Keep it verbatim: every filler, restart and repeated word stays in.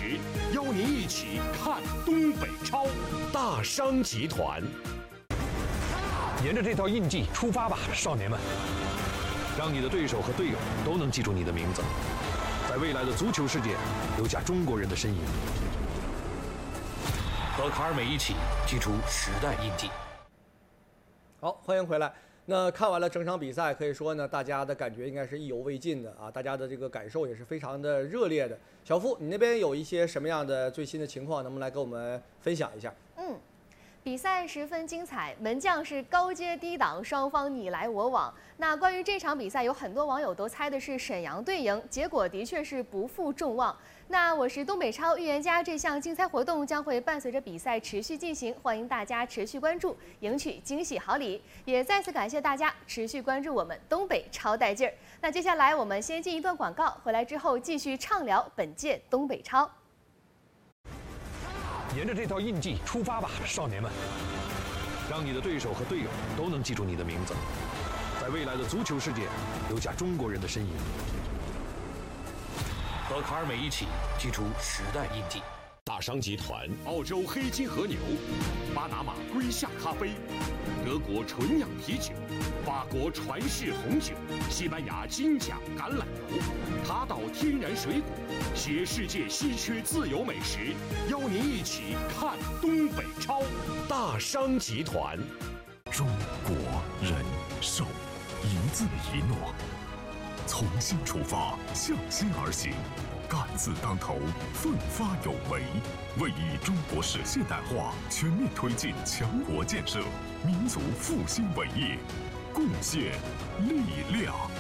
食，邀您一起看东北超。大商集团， 沿着这条印记出发吧，少年们！让你的对手和队友都能记住你的名字，在未来的足球世界留下中国人的身影。和卡尔美一起记出时代印记。 好，欢迎回来。那看完了整场比赛，可以说呢，大家的感觉应该是意犹未尽的啊，大家的这个感受也是非常的热烈的。小付，你那边有一些什么样的最新的情况，能不能来跟我们分享一下？ 嗯。比赛十分精彩，门将是高接低挡，双方你来我往。那关于这场比赛，有很多网友都猜的是沈阳队赢，结果的确是不负众望。那我是东北超预言家，这项竞猜活动将会伴随着比赛持续进行，欢迎大家持续关注，赢取惊喜好礼。也再次感谢大家持续关注我们东北超带劲儿。那接下来我们先进一段广告，回来之后继续畅聊本届东北超。 沿着这条印记出发吧，少年们！让你的对手和队友都能记住你的名字，在未来的足球世界留下中国人的身影。和卡尔美一起记出时代印记。 大商集团澳洲黑金和牛、巴拿马龟夏咖啡、德国纯酿啤酒、法国传世红酒、西班牙金奖橄榄油、塔岛天然水果，携世界稀缺自由美食，邀您一起看东北超。大商集团， 中国人寿，一字一诺，从心出发，向心而行。敢字当头，奋发有为，为以中国式现代化全面推进强国建设、民族复兴伟业贡献力量。